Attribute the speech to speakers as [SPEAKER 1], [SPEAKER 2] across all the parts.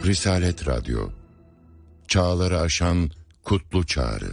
[SPEAKER 1] Risalet Radyo, çağları aşan kutlu çağrı.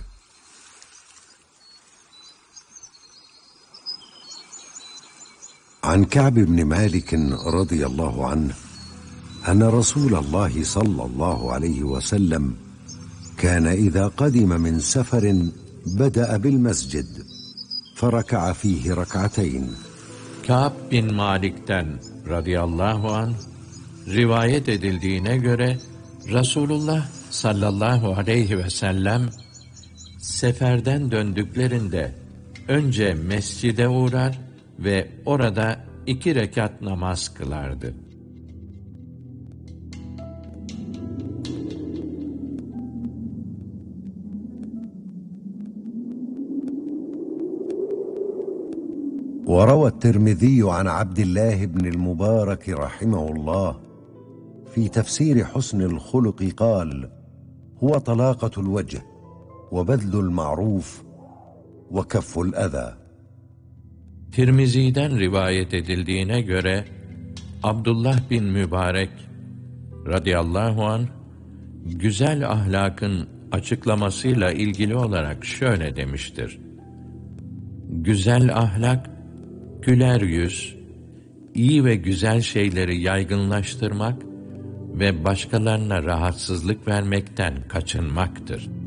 [SPEAKER 2] عن كعب بن مالك رضي الله عنه أن رسول الله صلى الله عليه وسلم كان إذا قدم من سفر بدأ بالمسجد فركع فيه ركعتين.
[SPEAKER 3] Kâb bin Malik'ten radıyallahu anh rivayet edildiğine göre Resulullah sallallahu aleyhi ve sellem seferden döndüklerinde önce mescide uğrar ve orada 2 rekat namaz kılardı.
[SPEAKER 2] وروى الترمذي عن عبد الله بن المبارك رحمه الله في تفسير حسن الخلق قال: هو طلاقة الوجه وبذل المعروف وكف الأذى.
[SPEAKER 3] Tirmizi'den rivayet edildiğine göre Abdullah bin Mübarek radıyallahu anh güzel ahlakın açıklamasıyla ilgili olarak şöyle demiştir: güzel ahlak, güler yüz, iyi ve güzel şeyleri yaygınlaştırmak ve başkalarına rahatsızlık vermekten kaçınmaktır.